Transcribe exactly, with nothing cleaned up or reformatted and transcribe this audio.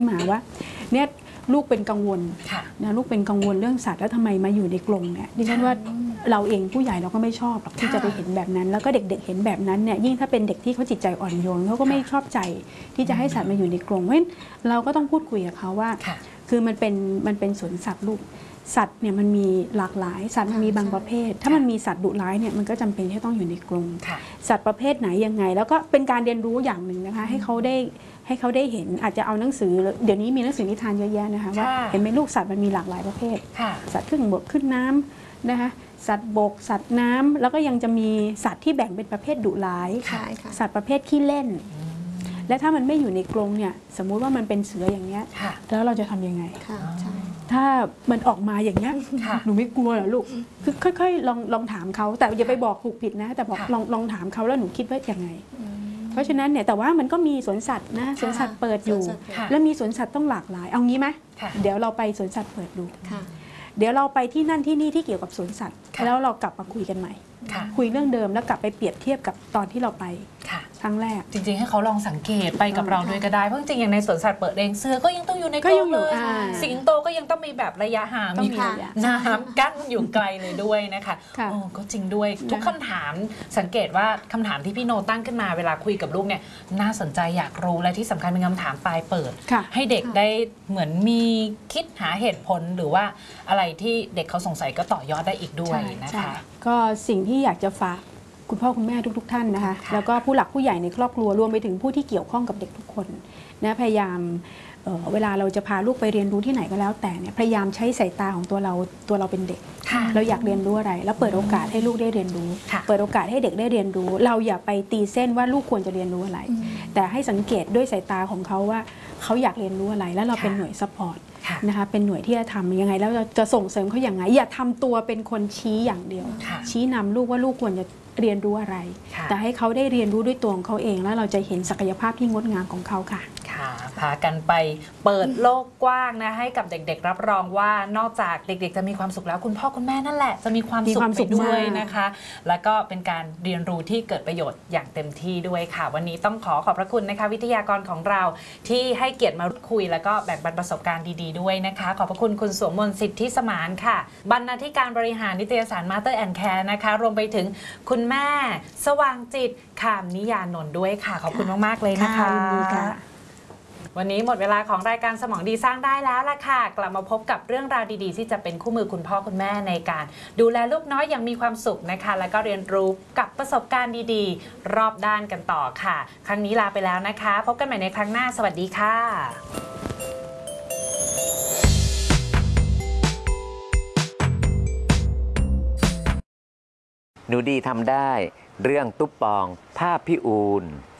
มาว่าเนี่ยลูกเป็นกังวลนะลูกเป็นกังวลเรื่องสัตว์แล้วทำไมมาอยู่ในกรงเนี่ยดิฉันว่าเราเองผู้ใหญ่เราก็ไม่ชอบหรอกที่จะไปเห็นแบบนั้นแล้วก็เด็กๆเห็นแบบนั้นเนี่ยยิ่งถ้าเป็นเด็กที่เขาจิตใจอ่อนโยนเขาก็ไม่ชอบใจที่จะให้สัตว์มาอยู่ในกรงเพราะฉะนั้นเราก็ต้องพูดคุยกับเขาว่าคือมันเป็นมันเป็นสวนสัตว์ลูกสัตว์เนี่ยมันมีหลากหลายสัตว์มันมีบางประเภทถ้ามันมีสัตว์ดุร้ายเนี่ยมันก็จำเป็นที่ต้องอยู่ในกรงสัตว์ประเภทไหนยังไงแล้วก็เป็นการเรียนรู้อย่างหนึ่งนะคะให้เขาได้ให้เขาได้เห็นอาจจะเอาหนังสือเดี๋ยวนี้มีหนังสือนิทานเยอะแยะนะคะว่าเห็นไหมลูกสัตว์มันมีหลากหลายประเภทสัตว์ขึ้นบกขึ้นน้ำนะคะสัตว์บกสัตว์น้ำแล้วก็ยังจะมีสัตว์ที่แบ่งเป็นประเภทดุร้ายสัตว์ประเภทขี้เล่นและถ้ามันไม่อยู่ในกรงเนี่ยสมมุติว่ามันเป็นเสืออย่างเงี้ยแล้วเราจะทำยังไงถ้ามันออกมาอย่างเงี้ยหนูไม่กลัวเหรอลูกคือค่อยๆลองลองถามเขาแต่อย่าไปบอกถูกผิดนะแต่บอกลองลองถามเขาแล้วหนูคิดว่ายังไงเพราะฉะนั้นเนี่ยแต่ว่ามันก็มีสวนสัตว์นะสวนสัตว์เปิดอยู่แล้วมีสวนสัตว์ต้องหลากหลายเอางี้ไหมเดี๋ยวเราไปสวนสัตว์เปิดดูเดี๋ยวเราไปที่นั่นที่นี่ที่เกี่ยวกับสวนสัตว์แล้วเรากลับมาคุยกันใหม่คุยเรื่องเดิมแล้วกลับไปเปรียบเทียบกับตอนที่เราไปครั้งแรกจริงๆให้เขาลองสังเกตไปกับเราด้วยก็ได้เพราะจริงๆอย่างในสวนสัตว์เปิดเองเสือก็ยังต้องอยู่ในกรงเลยสิงโตก็ยังต้องมีแบบระยะห่างมีน้ำกั้นอยู่ไกลเลยด้วยนะคะโอ้ก็จริงด้วยทุกคำถามสังเกตว่าคำถามที่พี่โนตั้งขึ้นมาเวลาคุยกับลูกเนี่ยน่าสนใจอยากรู้และที่สำคัญเป็นคำถามปลายเปิดให้เด็กได้เหมือนมีคิดหาเหตุผลหรือว่าอะไรที่เด็กเขาสงสัยก็ต่อยอดได้อีกด้วยนะคะก็สิ่งที่อยากจะฝากคุณพ่อคุณแม่ทุกๆท่านนะคะแล้วก็ผู้หลักผู้ใหญ่ในครอบครัวรวมไปถึงผู้ที่เกี่ยวข้องกับเด็กทุกคนนะพยายาม เ, เวลาเราจะพาลูกไปเรียนรู้ที่ไหนก็แล้วแต่เนี่ยพยายามใช้สายตาของตัวเราตัวเราเป็นเด็กเราอยากเรียนรู้อะไรแล้วเปิดโอกาสให้ลูกได้เรียนรู้เปิดโอกาสให้เด็กได้เรียนรู้เราอย่าไปตีเส้นว่าลูกควรจะเรียนรู้อะไรแต่ให้สังเกตด้วยสายตาของเขาว่าเขาอยากเรียนรู้อะไรแล้วเราเป็นหน่วยซัพพอร์ตนะคะเป็นหน่วยที่จะทำยังไงแล้วเราจะส่งเสริมเขาอย่างไรอย่าทำตัวเป็นคนชี้อย่างเดียวชี้นำลูกว่าลูกควรจะเรียนรู้อะไรแต่ให้เขาได้เรียนรู้ด้วยตัวของเขาเองแล้วเราจะเห็นศักยภาพที่งดงามของเขาค่ะค่ะพากันไปเปิดโลกกว้างนะให้กับเด็กๆรับรองว่านอกจากเด็กๆจะมีความสุขแล้วคุณพ่อคุณแม่นั่นแหละจะมีความสุขไปด้วยนะคะแล้วก็เป็นการเรียนรู้ที่เกิดประโยชน์อย่างเต็มที่ด้วยค่ะวันนี้ต้องขอขอบพระคุณนะคะวิทยากรของเราที่ให้เกียรติมาคุยแล้วก็แบ่งปันประสบการณ์ดีๆด้วยนะคะขอบพระคุณคุณสวมมนต์สิทธิสมานค่ะบรรณาธิการบริหารนิตยสาร Mother and Care นะคะรวมไปถึงคุณแม่สว่างจิตขามนิยานนท์ด้วยค่ะขอบคุณมากๆเลยนะคะวันนี้หมดเวลาของรายการสมองดีสร้างได้แล้วล่ะค่ะกลับมาพบกับเรื่องราวดีๆที่จะเป็นคู่มือคุณพ่อคุณแม่ในการดูแลลูกน้อยอย่างมีความสุขนะคะแล้วก็เรียนรู้กับประสบการณ์ดีๆรอบด้านกันต่อค่ะครั้งนี้ลาไปแล้วนะคะพบกันใหม่ในครั้งหน้าสวัสดีค่ะหนูดีทำได้เรื่องตุ๊บปองภาพพี่อูน